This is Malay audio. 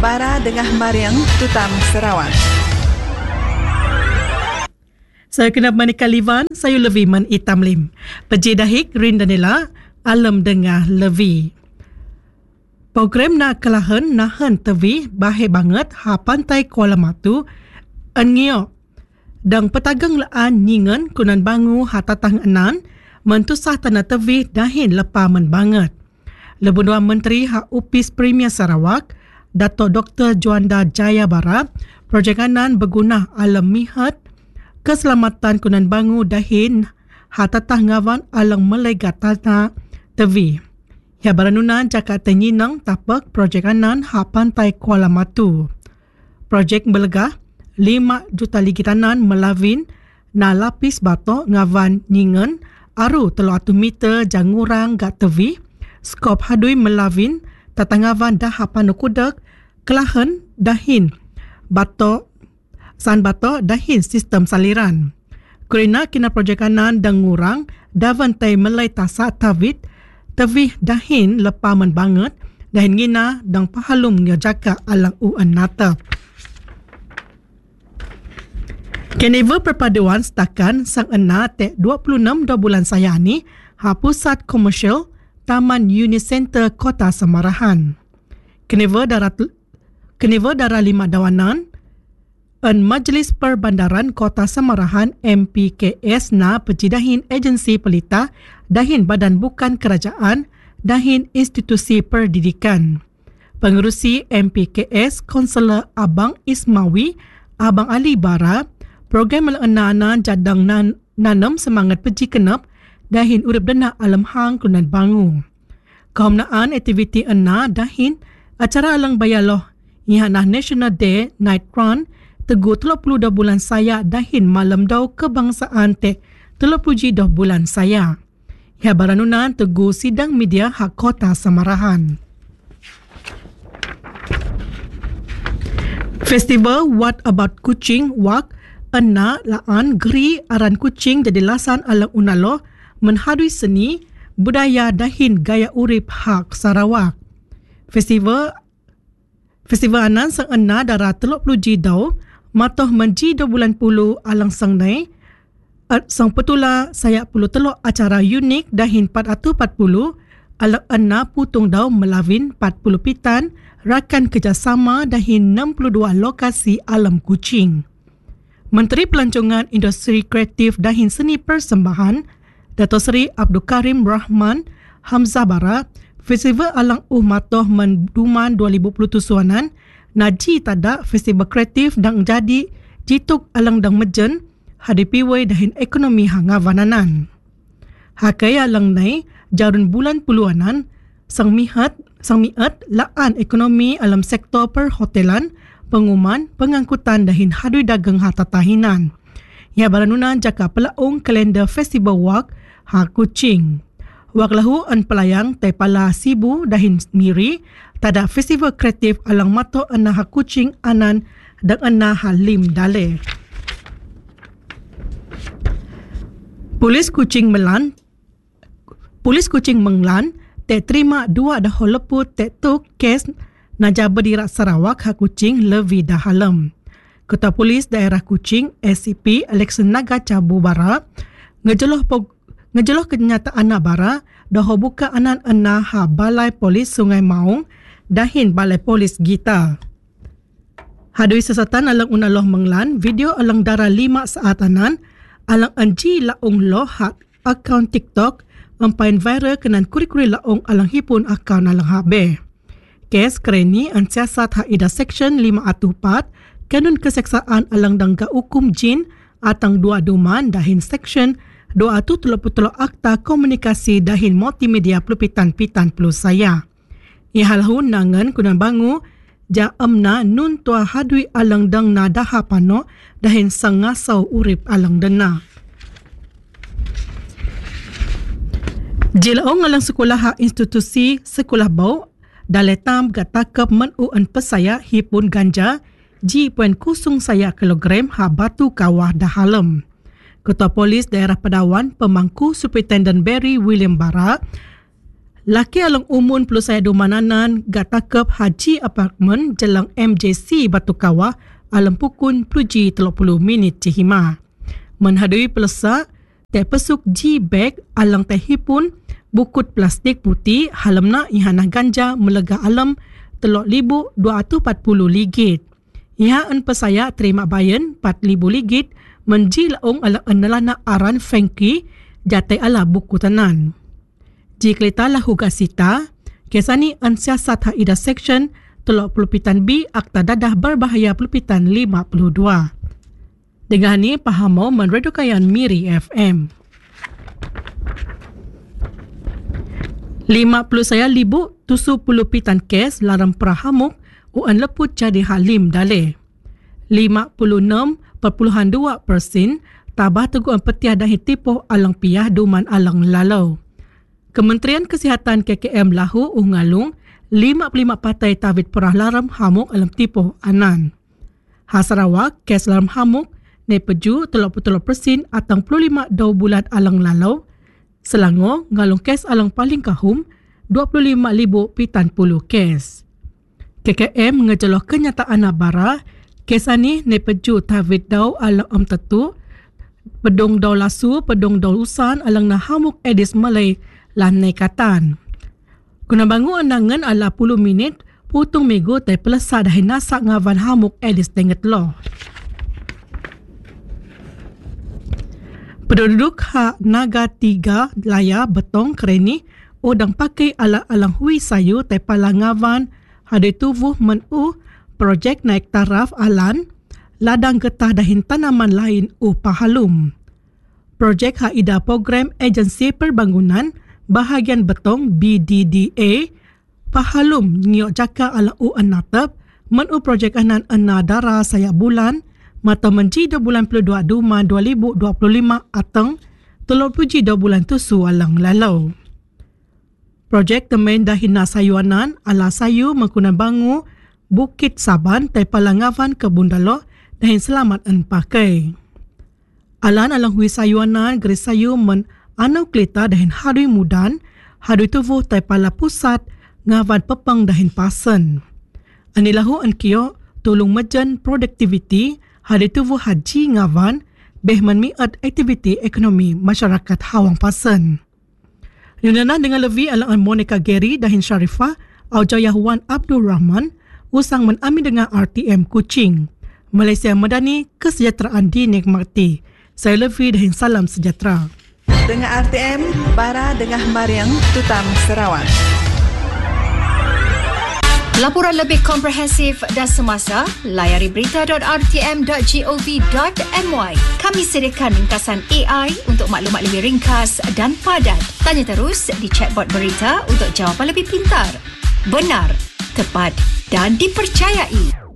Bara Dengah Mariang Tutam Sarawak. Saya kena menikah Livan, saya Levi Man Itam Lim. Pejidahik Rindanela, Alam Dengah Levi. Program na kelahan nahan tevi bahaya banget ha pantai Kuala Matu, Engio. Dan petagang laan nyingan kunan bangu ha tatang enan, mentusah tanah tevi dahin lepaman banget. Lebunua Menteri ha Upis Premier Sarawak, Dato' Dr. Juanda Jaya Bara, projekanan berguna alam mihat, keselamatan kunan bangu dahin ha tatah ngawan alang melegat tanah tevi. Ya baranunan cakap tenyinang tapak projekanan ha pantai Kuala Matu. Projek belegah 5 juta ligitanan melawin na lapis batok ngawan nyingan aru 300 meter jangurang gat tevi. Skop hadui melawin tatangawan dah ha panukudak kelahan dahin batok san batok dahin sistem saliran. Kerana kina projekanan dan ngurang davantai melai tasa tawit tevi dahin lepaman banget dahin ngina dan pahalum ngajaka alang uan natap. Keneva perpaduan setakan sang ena te 26 bulan saya ni ha pusat komersial Taman Unicenter Kota Samarahan. Keneva darah 5 dawanan an Majlis Perbandaran Kota Samarahan MPKS na pejidahin agensi pelita dahin badan bukan kerajaan dahin institusi pendidikan. Pengerusi MPKS Konselor Abang Ismawi Abang Ali Bara program melana jadang nanam semangat peji kenap dahin urip dana alam hang kunan bangu. Kaumnaan aktiviti ena dahin acara alang bayaloh ihanah National Day Night Run Tegu 30 bulan saya dahin malam daw kebangsaan te 30 bulan saya. Ya baranunan tegu sidang media hak Kota Samarahan. Festival What About Kuching Wak ena laan geri aran kucing jadi lasan alang unalo menhadui seni budaya dahin gaya urip hak Sarawak. Festival anan sang ena darah 30 daw matoh menji 2 bulan puluh alang sang nai sang petula saya puluh telok acara unik dahin 440 alang ena putung daw melawin 40 pitan rakan kerjasama dahin 62 lokasi alam kucing. Menteri Pelancongan Industri Kreatif dahin seni persembahan Dato' Seri Abdul Karim Rahman Hamzah Bara Festival Alang Matoh Menduman 2020 tusuanan Naji tada festival kreatif dang jadi jituk alang dang mejen hadipiwai dahin ekonomi hangavananan. Hakaya alang nai jarun bulan puluanan sang miat laan ekonomi alam sektor perhotelan, penguman, pengangkutan dahin hadui dagang hatatahinan. Ya baranunan jaka pelaung kalender festival wak ha kucing. Wak lahu an pelayang taipala sibu dahin miri tada festival kreatif alang mato ana ha kucing anan dan ana halim dale. Polis kucing Menglan te terima 2 dah leput te tuk kes naja berdira Sarawak ha kucing Levi Dahalam. Ketua Polis Daerah Kuching SCP Alexan Naga Cabu Bara ngejeloh kenyataan bara dah buka anan ena ha Balai Polis Sungai Maung dahin Balai Polis Gita. Hadui sesatan alang unaloh Menglan video alang darah 5 saat anan alang anji laung loh ha akaun TikTok empain viral kenan kuri-kuri laung alang hipun akaun alang habe. Kes kereni an siasat ha ida section 5/4 Kanun Keseksaan alang dangga hukum jin atang 2 duman dahin section 233 akta komunikasi dahin multimedia pelupitan-pitan plus saya. Ihalhun nangan kunan bangu ja amna nun tua hadui alang dang na daha pano dahin sangasau urip alang dena. Jilaong alang sekolah ha institusi sekolah bau daletam gatakap menuan pesaya hipun ganja G.0 saya kilogram ha batu kawah dahalam. Ketua Polis Daerah Pedawan Pemangku Superintendent Barry William Bara Laki alang umun perlu saya domananan gatakep haji apartmen jelang MJC Batu Kawah alam pukun pluji 30 minit cihima. Menhadui pelesak, teh pesuk G-bag alang teh hipun bukut plastik putih halamna ihanah ganja melega alam RM3,240. Iha en pesaya terima bayan RM4,000 menji laong ala enalana aran Frankie jatay ala buku tanan. Jiklita lahu gasita, kesani ansiasat haida section 30 B Akta Dadah Berbahaya Pelupitan 52. Dengan ni pahamau menredukayan Miri FM. 50 saya libu tusu pelupitan kes larang prahamuk uan leput jadi halim dale. 56.2% tabah teguan petiah dahi tipoh alang piyah duman alang lalau. Kementerian Kesihatan KKM lahu ungalung 55 patai tawid perah laram hamuk alam tipoh anan. Sarawak kes laram hamuk ne peju 33% atang 25 bulan alang lalau. Selangor ngalung kes alang paling kahum 25,040 kes. KKM ngejeloh kenyataan abara kesani ne peju tawid dau alang tetu pedong dau lasu pedong dau usan alang na hamuk edis Malay lanai katan. Guna bangun andangan ala 10 minit, putung minggu tay pelesa dahi nasak ngavan hamuk edis tenget lo. Penduduk hak Naga 3 Laya Betong Kereni udang pakai ala alang hui sayu tay pala ngavan hadai tuvuh menu projek naik taraf alan ladang getah dahin tanaman lain pahalum. Projek haida program agensi perbangunan bahagian Betong BDDA pahalum ngiok jaka ala natap menu projek anan dara saya bulan mata menji 2 bulan 22 Duma 2025 atang 30 bulan tusu alang lalau. Projek temen dahina sayuanan ala sayu mengkunan bangu Bukit Saban tai palangavan kebundalo dahin selamat en pakai. Alan alang hui sayuanan geris sayu men anau klita dahin hadui mudan, hadui tuvuh tai pala pusat ngavan pepang dahin pasen. Anilahu ankio tolong mejen produktiviti hadui tuvuh haji ngavan behman miat aktiviti ekonomi masyarakat hawang pasen. Yunana dengan lebih alang Monica Gary dahin Sharifah au Jayahuan Abdul Rahman usang menami dengan RTM Kuching. Malaysia Madani, kesejahteraan dinikmati. Saya lebih dahin salam sejahtera. Dengan RTM, Bara Dengah Mariang, Tutam, Sarawak. Laporan lebih komprehensif dan semasa, layari berita.rtm.gov.my. Kami sediakan ringkasan AI untuk maklumat lebih ringkas dan padat. Tanya terus di chatbot berita untuk jawapan lebih pintar, benar, tepat dan dipercayai.